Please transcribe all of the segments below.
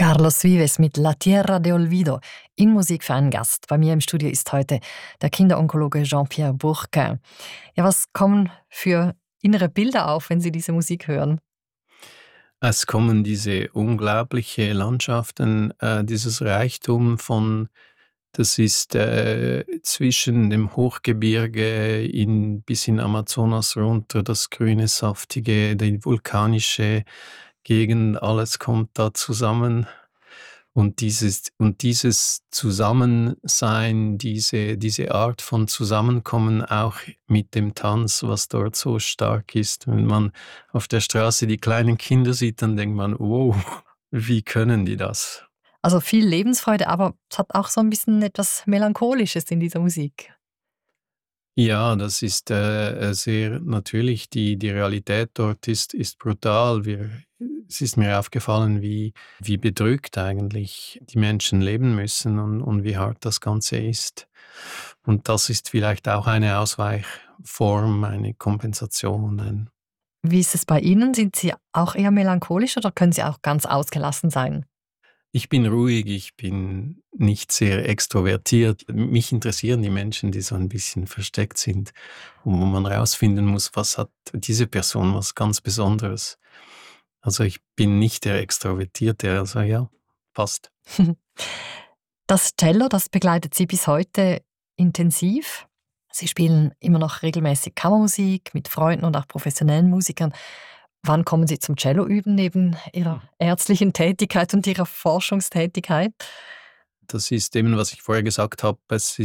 Carlos Vives mit La Tierra de Olvido in Musik für einen Gast. Bei mir im Studio ist heute der Kinderonkologe Jean-Pierre Bourquin. Ja, was kommen für innere Bilder auf, wenn Sie diese Musik hören? Es kommen diese unglaubliche Landschaften, dieses Reichtum von das ist, zwischen dem Hochgebirge bis in Amazonas runter, das grüne, saftige, die vulkanische Gegend, alles kommt da zusammen. Und dieses Zusammensein, diese Art von Zusammenkommen auch mit dem Tanz, was dort so stark ist. Wenn man auf der Straße die kleinen Kinder sieht, dann denkt man: „Wow, wie können die das?“ Also viel Lebensfreude, aber es hat auch so ein bisschen etwas Melancholisches in dieser Musik. Ja, das ist, sehr natürlich die Realität dort ist brutal. Es ist mir aufgefallen, wie bedrückt eigentlich die Menschen leben müssen und wie hart das Ganze ist. Und das ist vielleicht auch eine Ausweichform, eine Kompensation, Wie ist es bei Ihnen? Sind Sie auch eher melancholisch oder können Sie auch ganz ausgelassen sein? Ich bin ruhig, ich bin nicht sehr extrovertiert. Mich interessieren die Menschen, die so ein bisschen versteckt sind und wo man rausfinden muss, was hat diese Person was ganz Besonderes. Also, ich bin nicht der Extrovertierte, also ja, passt. Das Cello, das begleitet Sie bis heute intensiv. Sie spielen immer noch regelmäßig Kammermusik mit Freunden und auch professionellen Musikern. Wann kommen Sie zum Cello üben neben Ihrer ärztlichen Tätigkeit und Ihrer Forschungstätigkeit? Das ist eben, was ich vorher gesagt habe,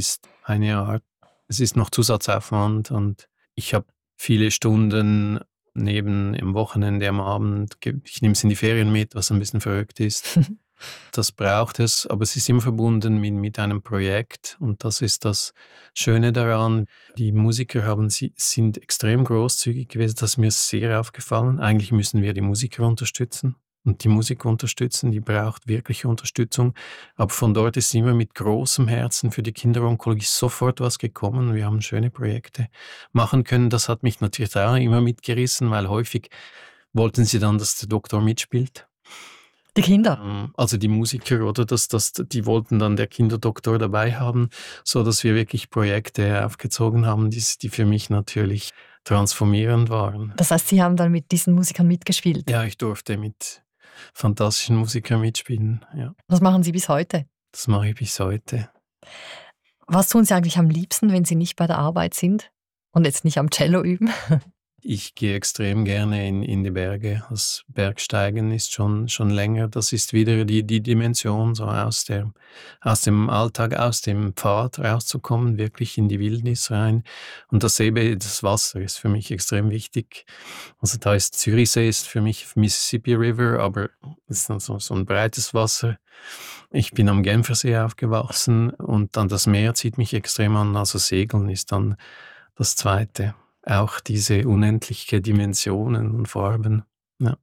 es ist noch Zusatzaufwand und ich habe viele Stunden neben im Wochenende, am Abend, ich nehme es in die Ferien mit, was ein bisschen verrückt ist. Das braucht es, aber es ist immer verbunden mit einem Projekt und das ist das Schöne daran. Die Musiker sind extrem großzügig gewesen, das ist mir sehr aufgefallen. Eigentlich müssen wir die Musiker unterstützen und die Musik unterstützen, die braucht wirklich Unterstützung. Aber von dort ist immer mit großem Herzen für die Kinderonkologie sofort was gekommen. Wir haben schöne Projekte machen können. Das hat mich natürlich auch immer mitgerissen, weil häufig wollten sie dann, dass der Doktor mitspielt. Die Kinder. Also die Musiker oder die wollten dann der Kinderdoktor dabei haben, so dass wir wirklich Projekte aufgezogen haben, die für mich natürlich transformierend waren. Das heißt, Sie haben dann mit diesen Musikern mitgespielt. Ja, ich durfte mit fantastischen Musikern mitspielen, ja. Das machen Sie bis heute. Das mache ich bis heute. Was tun Sie eigentlich am liebsten, wenn Sie nicht bei der Arbeit sind und jetzt nicht am Cello üben? Ich gehe extrem gerne in die Berge. Das Bergsteigen ist schon länger. Das ist wieder die Dimension, so aus dem Alltag, aus dem Pfad rauszukommen, wirklich in die Wildnis rein. Und das Wasser ist für mich extrem wichtig. Also da ist Zürichsee ist für mich Mississippi River, aber es ist dann so ein breites Wasser. Ich bin am Genfersee aufgewachsen und dann das Meer zieht mich extrem an. Also Segeln ist dann das Zweite. Auch diese unendliche Dimensionen und Farben, ja.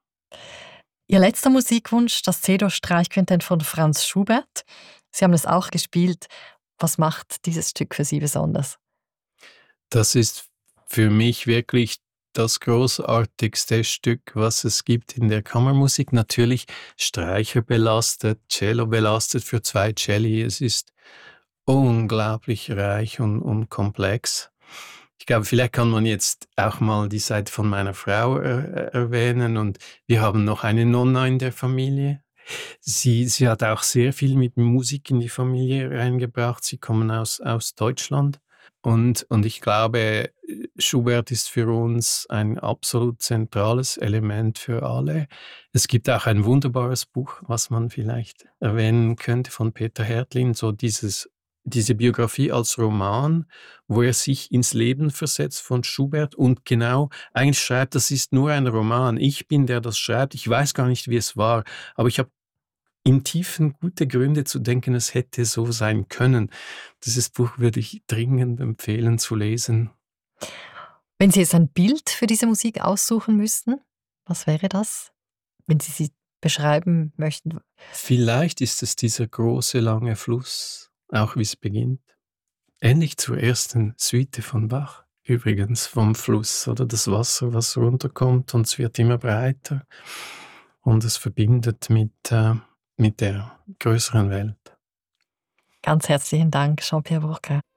Ihr letzter Musikwunsch, das C-Dur-Streichquintett von Franz Schubert. Sie haben es auch gespielt. Was macht dieses Stück für Sie besonders? Das ist für mich wirklich das großartigste Stück, was es gibt in der Kammermusik. Natürlich Streicher belastet, Cello belastet für 2 Celli. Es ist unglaublich reich und komplex. Ich glaube, vielleicht kann man jetzt auch mal die Seite von meiner Frau erwähnen und wir haben noch eine Nonna in der Familie. Sie hat auch sehr viel mit Musik in die Familie reingebracht. Sie kommen aus Deutschland und ich glaube, Schubert ist für uns ein absolut zentrales Element für alle. Es gibt auch ein wunderbares Buch, was man vielleicht erwähnen könnte, von Peter Härtlin, so diese Biografie als Roman, wo er sich ins Leben versetzt von Schubert und genau eigentlich schreibt, das ist nur ein Roman. Ich bin der das schreibt. Ich weiß gar nicht, wie es war, aber ich habe im Tiefen gute Gründe zu denken, es hätte so sein können. Dieses Buch würde ich dringend empfehlen zu lesen. Wenn Sie jetzt ein Bild für diese Musik aussuchen müssten, was wäre das, wenn Sie sie beschreiben möchten? Vielleicht ist es dieser große, lange Fluss, auch wie es beginnt. Ähnlich zur ersten Suite von Bach, übrigens vom Fluss oder das Wasser, was runterkommt und es wird immer breiter und es verbindet mit mit der größeren Welt. Ganz herzlichen Dank, Jean-Pierre Bourquin.